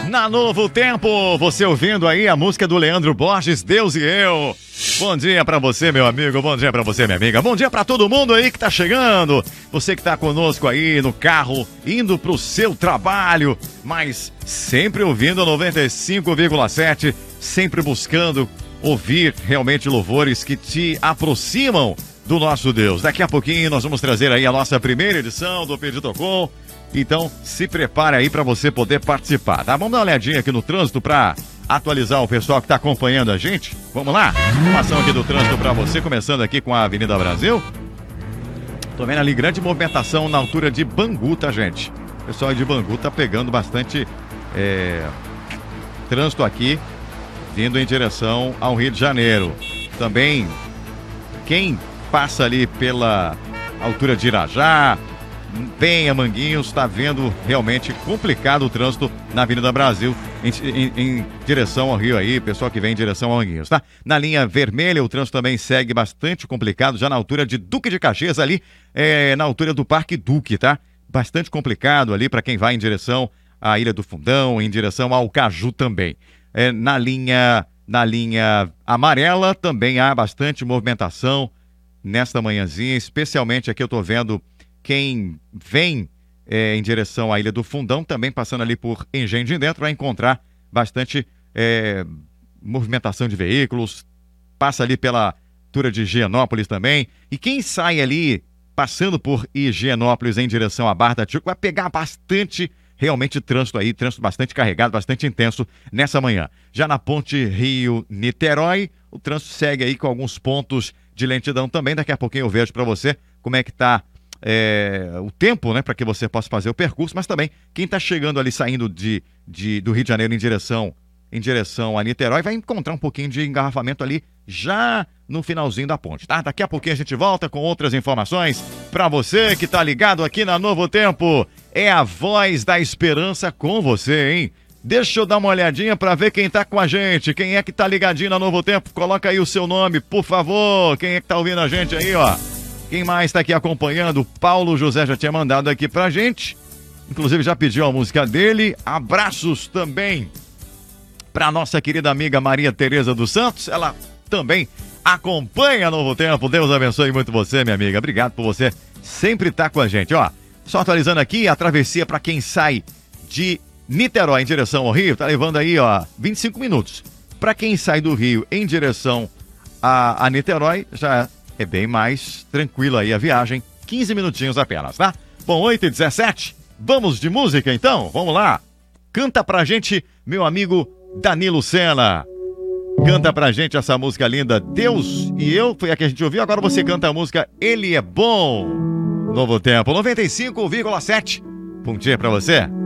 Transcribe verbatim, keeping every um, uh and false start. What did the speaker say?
Na Novo Tempo, você ouvindo aí a música do Leandro Borges, Deus e Eu. Bom dia pra você, meu amigo, bom dia pra você, minha amiga. Bom dia pra todo mundo aí que tá chegando. Você que tá conosco aí no carro, indo pro seu trabalho, mas sempre ouvindo a noventa e cinco vírgula sete, sempre buscando ouvir realmente louvores que te aproximam do nosso Deus. Daqui a pouquinho nós vamos trazer aí a nossa primeira edição do Pedido Com. Então, se prepare aí para você poder participar, tá? Vamos dar uma olhadinha aqui no trânsito para atualizar o pessoal que está acompanhando a gente. Vamos lá? Informação aqui do trânsito para você, começando aqui com a Avenida Brasil. Tô vendo ali grande movimentação na altura de Bangu, tá, gente? O pessoal de Bangu tá pegando bastante é, trânsito aqui, vindo em direção ao Rio de Janeiro. Também, quem passa ali pela altura de Irajá, bem a Manguinhos, está vendo realmente complicado o trânsito na Avenida Brasil em, em, em direção ao Rio aí, pessoal que vem em direção ao Manguinhos, tá? Na linha vermelha o trânsito também segue bastante complicado, já na altura de Duque de Caxias ali, é, na altura do Parque Duque, tá? Bastante complicado ali para quem vai em direção à Ilha do Fundão, em direção ao Caju também. É, na linha, na linha amarela também há bastante movimentação nesta manhãzinha, especialmente aqui eu tô vendo quem vem é, em direção à Ilha do Fundão, também passando ali por Engenho de Dentro, vai encontrar bastante é, movimentação de veículos, passa ali pela altura de Higienópolis também, e quem sai ali passando por Higienópolis em direção à Barra da Tijuca vai pegar bastante, realmente, trânsito aí, trânsito bastante carregado, bastante intenso nessa manhã. Já na ponte Rio-Niterói, o trânsito segue aí com alguns pontos de lentidão também, daqui a pouquinho eu vejo para você como é que tá É, o tempo, né, para que você possa fazer o percurso, mas também quem está chegando ali, saindo de, de, do Rio de Janeiro em direção, em direção a Niterói, vai encontrar um pouquinho de engarrafamento ali já no finalzinho da ponte, tá? Daqui a pouquinho a gente volta com outras informações para você que tá ligado aqui na Novo Tempo. É a voz da esperança com você, hein? Deixa eu dar uma olhadinha para ver quem tá com a gente, quem é que tá ligadinho na Novo Tempo, coloca aí o seu nome, por favor, quem é que tá ouvindo a gente aí, ó. Quem mais está aqui acompanhando? Paulo José já tinha mandado aqui pra gente. Inclusive já pediu a música dele. Abraços também pra nossa querida amiga Maria Tereza dos Santos. Ela também acompanha Novo Tempo. Deus abençoe muito você, minha amiga. Obrigado por você sempre estar com a gente. Ó, só atualizando aqui, a travessia para quem sai de Niterói em direção ao Rio, tá levando aí, ó, vinte e cinco minutos. Para quem sai do Rio em direção a, a Niterói, já é bem mais tranquilo aí a viagem, quinze minutinhos apenas, tá? Bom, oito e dezessete, vamos de música então, vamos lá. Canta pra gente, meu amigo Danilo Sena. Canta pra gente essa música linda, Deus e Eu, foi a que a gente ouviu, agora você canta a música Ele é Bom. Novo Tempo, noventa e cinco vírgula sete. Bom dia pra você.